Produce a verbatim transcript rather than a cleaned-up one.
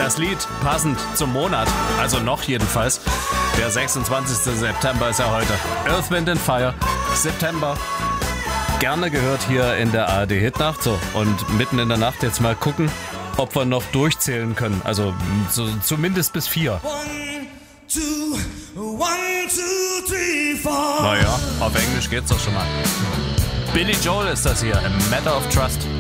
Das Lied passend zum Monat, also noch jedenfalls. Der sechsundzwanzigste September ist ja heute. Earth, Wind and Fire, September. Gerne gehört hier in der A R D Hitnacht. So, und mitten in der Nacht jetzt mal gucken, ob wir noch durchzählen können. Also so, zumindest bis vier. One, two, one, two, three, four. Naja, auf Englisch geht's doch schon mal. Billy Joel ist das hier, A Matter of Trust.